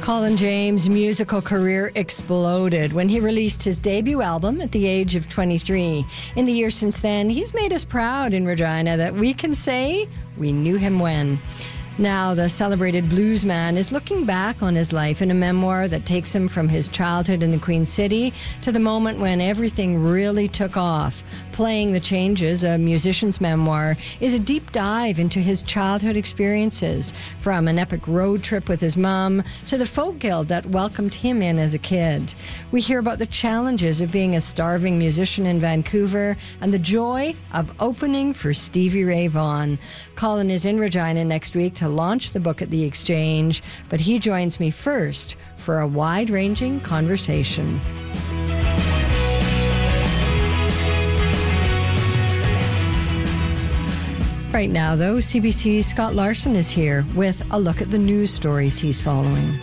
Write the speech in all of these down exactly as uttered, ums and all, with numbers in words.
Colin James' musical career exploded when he released his debut album at the age of twenty-three. In the years since then, he's made us proud in Regina that we can say we knew him when. Now, the celebrated bluesman is looking back on his life in a memoir that takes him from his childhood in the Queen City to the moment when everything really took off. Playing the Changes, a musician's memoir, is a deep dive into his childhood experiences, from an epic road trip with his mum to the folk guild that welcomed him in as a kid. We hear about the challenges of being a starving musician in Vancouver and the joy of opening for Stevie Ray Vaughan. Colin is in Regina next week to launch the book at the Exchange, but he joins me first for a wide-ranging conversation. Right now, though, C B C's Scott Larson is here with a look at the news stories he's following.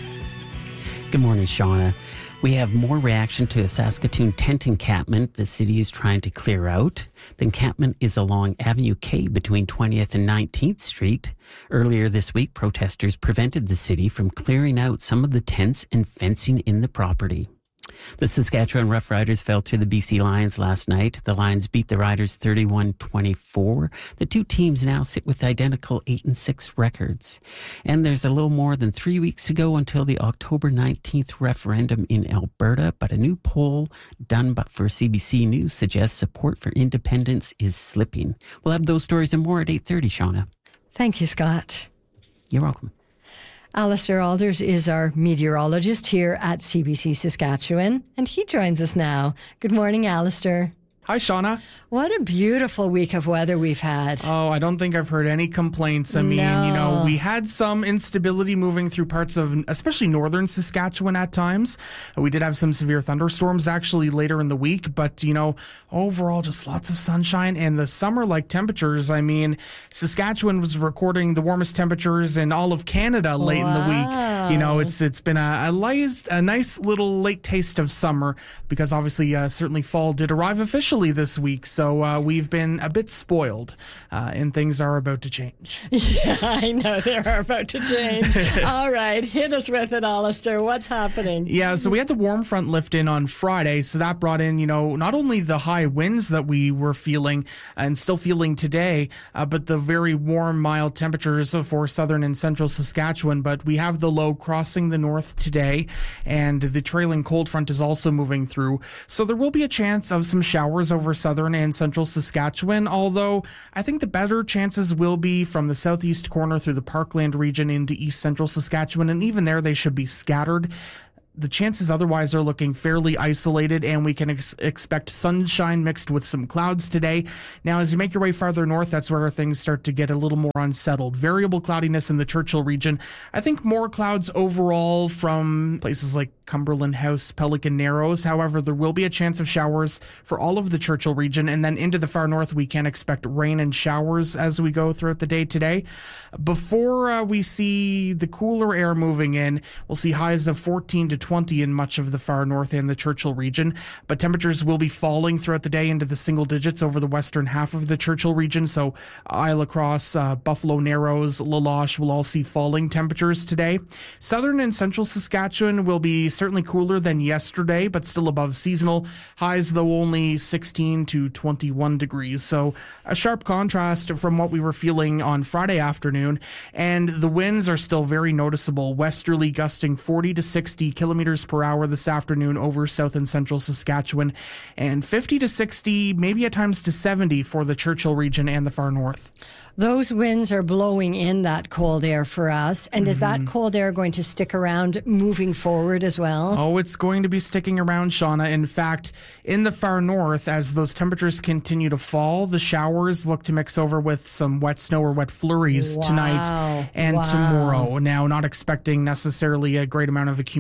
Good morning, Shauna. We have more reaction to a Saskatoon tent encampment the city is trying to clear out. The encampment is along Avenue K between twentieth and nineteenth Street. Earlier this week, protesters prevented the city from clearing out some of the tents and fencing in the property. The Saskatchewan Roughriders fell to the B C Lions last night. The Lions beat the Riders thirty-one twenty-four. The two teams now sit with identical eight and six records. And there's a little more than three weeks to go until the October nineteenth referendum in Alberta, but a new poll done but for C B C News suggests support for independence is slipping. We'll have those stories and more at eight thirty, Shauna. Thank you, Scott. You're welcome. Alistair Alders is our meteorologist here at C B C Saskatchewan, and he joins us now. Good morning, Alistair. Hi, Shauna. What a beautiful week of weather we've had. Oh, I don't think I've heard any complaints. I mean, No. you know, we had some instability moving through parts of, especially northern Saskatchewan at times. We did have some severe thunderstorms actually later in the week, but, you know, overall just lots of sunshine and the summer-like temperatures. I mean, Saskatchewan was recording the warmest temperatures in all of Canada late Wow. in the week. You know, it's it's been a, a, lice, a nice little late taste of summer because obviously uh, certainly fall did arrive officially this week, so uh, we've been a bit spoiled, uh, and things are about to change. Yeah, I know they are about to change. All right, hit us with it, Alistair. What's happening? Yeah, so we had the warm front lift in on Friday, so that brought in, you know, not only the high winds that we were feeling and still feeling today, uh, but the very warm, mild temperatures for southern and central Saskatchewan, but we have the low crossing the north today, and the trailing cold front is also moving through, so there will be a chance of some showers over southern and central Saskatchewan, although I think the better chances will be from the southeast corner through the Parkland region into east central Saskatchewan, and even there they should be scattered. The chances otherwise are looking fairly isolated, and we can ex- expect sunshine mixed with some clouds today. Now, as you make your way farther north, that's where things start to get a little more unsettled. Variable cloudiness in the Churchill region. I think more clouds overall from places like Cumberland House, Pelican Narrows. However, there will be a chance of showers for all of the Churchill region, and then into the far north, we can expect rain and showers as we go throughout the day today. Before uh, we see the cooler air moving in, we'll see highs of fourteen to twenty in much of the far north and the Churchill region, but temperatures will be falling throughout the day into the single digits over the western half of the Churchill region, so Isle Across, uh, Buffalo Narrows, La Loche will all see falling temperatures today. Southern and central Saskatchewan will be certainly cooler than yesterday, but still above seasonal. Highs, though, only sixteen to twenty-one degrees, so a sharp contrast from what we were feeling on Friday afternoon, and the winds are still very noticeable, westerly gusting forty to sixty kilometers per hour this afternoon over south and central Saskatchewan, and fifty to sixty, maybe at times to seventy for the Churchill region and the far north. Those winds are blowing in that cold air for us, and mm-hmm. is that cold air going to stick around moving forward as well? Oh, it's going to be sticking around, Shauna. In fact, in the far north, as those temperatures continue to fall, the showers look to mix over with some wet snow or wet flurries wow. tonight and wow. tomorrow. Now, not expecting necessarily a great amount of accumulation,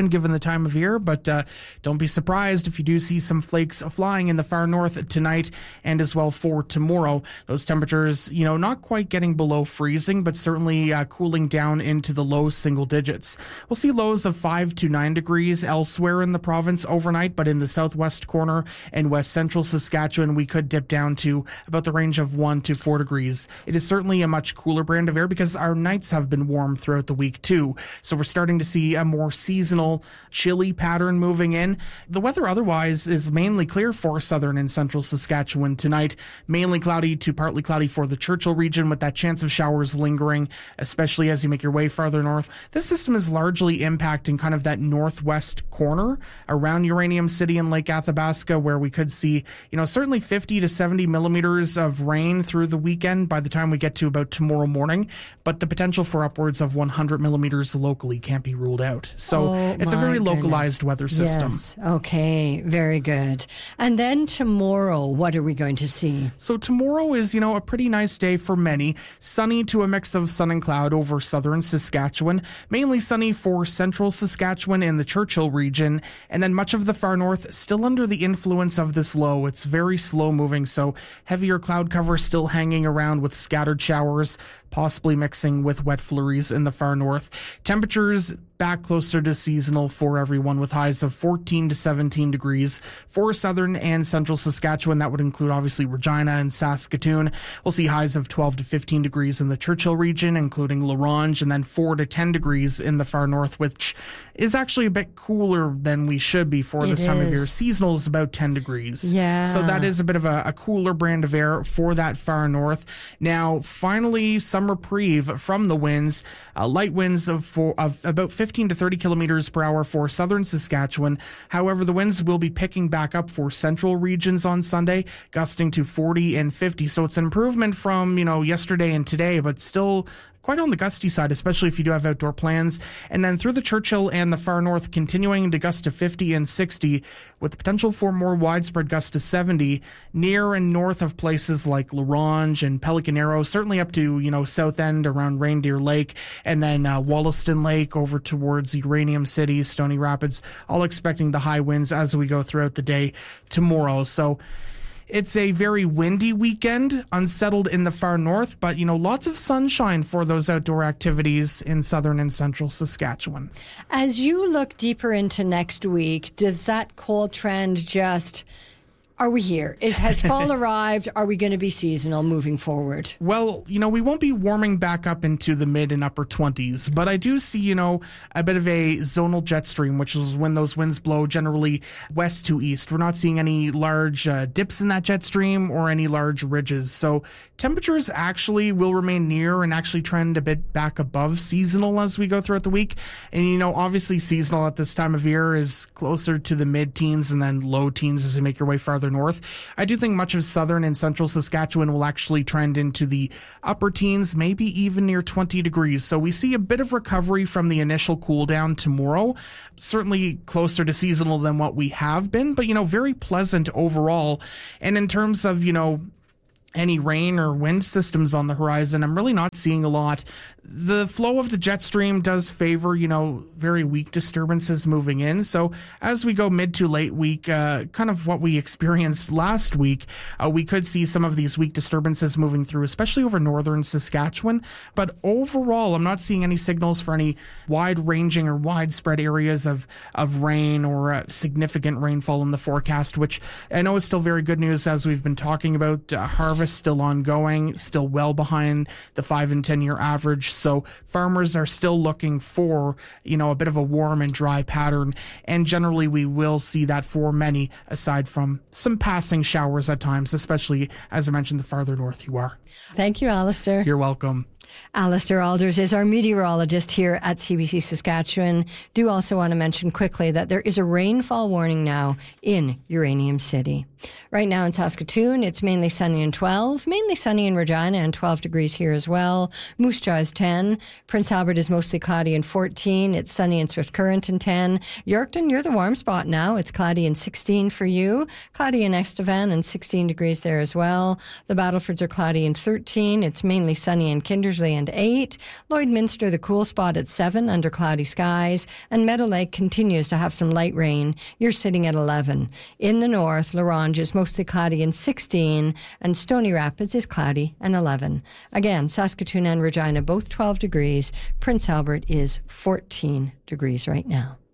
weekend given the time of year, but uh, don't be surprised if you do see some flakes flying in the far north tonight and as well for tomorrow. Those temperatures, you know, not quite getting below freezing, but certainly uh, cooling down into the low single digits. We'll see lows of five to nine degrees elsewhere in the province overnight, but in the southwest corner and west central Saskatchewan, we could dip down to about the range of one to four degrees. It is certainly a much cooler brand of air because our nights have been warm throughout the week too. So we're starting to see a more seasonal, chilly pattern moving in. The weather otherwise is mainly clear for southern and central Saskatchewan tonight. Mainly cloudy to partly cloudy for the Churchill region with that chance of showers lingering, especially as you make your way farther north. This system is largely impacting kind of that northwest corner around Uranium City and Lake Athabasca, where we could see, you know, certainly fifty to seventy millimeters of rain through the weekend by the time we get to about tomorrow morning. But the potential for upwards of one hundred millimeters locally can't be ruled out. So oh, it's a very localized goodness. weather system. Yes. Okay. Very good. And then tomorrow, what are we going to see? So tomorrow is, you know, a pretty nice day for many. Sunny to a mix of sun and cloud over southern Saskatchewan. Mainly sunny for central Saskatchewan and the Churchill region. And then much of the far north still under the influence of this low. It's very slow moving, so heavier cloud cover still hanging around with scattered showers, possibly mixing with wet flurries in the far north. Temperatures back closer to seasonal for everyone with highs of fourteen to seventeen degrees for southern and central Saskatchewan. That would include obviously Regina and Saskatoon. We'll see highs of twelve to fifteen degrees in the Churchill region, including La Ronge, and then four to ten degrees in the far north, which is actually a bit cooler than we should be for it this time is. of year. Seasonal is about ten degrees. Yeah. So that is a bit of a, a cooler brand of air for that far north. Now, finally, some reprieve from the winds. Uh, light winds of, for, of about fifteen to thirty kilometers per hour for southern Saskatchewan. However, the winds will be picking back up for central regions on Sunday, gusting to forty and fifty. So it's an improvement from, you know, yesterday and today, but still quite on the gusty side, especially if you do have outdoor plans. And then through the Churchill and the far north, continuing to gust to fifty and sixty, with the potential for more widespread gusts to seventy near and north of places like La Ronge and Pelican Arrow, certainly up to, you know, South End around Reindeer Lake, and then uh, Wollaston Lake over towards Uranium City, Stony Rapids, all expecting the high winds as we go throughout the day tomorrow. So it's a very windy weekend, unsettled in the far north, but, you know, lots of sunshine for those outdoor activities in southern and central Saskatchewan. As you look deeper into next week, does that cold trend just... Are we here? Is has fall arrived? Are we going to be seasonal moving forward? Well, you know, we won't be warming back up into the mid and upper twenties, but I do see, you know, a bit of a zonal jet stream, which is when those winds blow generally west to east. We're not seeing any large uh, dips in that jet stream or any large ridges. So temperatures actually will remain near and actually trend a bit back above seasonal as we go throughout the week. And, you know, obviously seasonal at this time of year is closer to the mid-teens and then low teens as you make your way farther north. I do think much of southern and central Saskatchewan will actually trend into the upper teens, maybe even near twenty degrees. So we see a bit of recovery from the initial cool down tomorrow, certainly closer to seasonal than what we have been, but, you know, very pleasant overall. And in terms of, you know, any rain or wind systems on the horizon, I'm really not seeing a lot. The flow of the jet stream does favor, you know, very weak disturbances moving in. So as we go mid to late week, uh, kind of what we experienced last week, uh, we could see some of these weak disturbances moving through, especially over northern Saskatchewan. But overall, I'm not seeing any signals for any wide-ranging or widespread areas of, of rain or uh, significant rainfall in the forecast, which I know is still very good news as we've been talking about. Uh, harvest still ongoing, still well behind the five and ten year average. So farmers are still looking for, you know, a bit of a warm and dry pattern. And generally we will see that for many, aside from some passing showers at times, especially as I mentioned, the farther north you are. Thank you, Alistair. You're welcome. Alistair Alders is our meteorologist here at C B C Saskatchewan. Do also want to mention quickly that there is a rainfall warning now in Uranium City. Right now in Saskatoon, it's mainly sunny and twelve. Mainly sunny in Regina and twelve degrees here as well. Moose Jaw is ten. Prince Albert is mostly cloudy and fourteen. It's sunny in Swift Current and ten. Yorkton, you're the warm spot now. It's cloudy and sixteen for you. Cloudy in Estevan and sixteen degrees there as well. The Battlefords are cloudy and thirteen. It's mainly sunny in Kindersley and eight. Lloydminster, the cool spot at seven under cloudy skies. And Meadow Lake continues to have some light rain. You're sitting at eleven. In the north, La Ronge is mostly cloudy and sixteen, and Stony Rapids is cloudy and eleven. Again, Saskatoon and Regina both twelve degrees. Prince Albert is fourteen degrees right now.